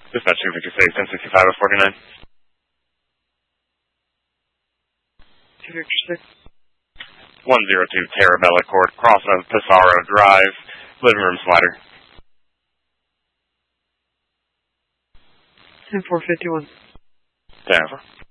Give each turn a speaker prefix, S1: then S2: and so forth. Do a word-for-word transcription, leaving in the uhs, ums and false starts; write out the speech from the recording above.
S1: Dispatch two fifty-six, ten sixty-five at forty-nine.
S2: two fifty-six.
S1: one oh two Terrabella Court, cross of Pissarro Drive, living room slider.
S2: ten four fifty-one.
S1: ten over.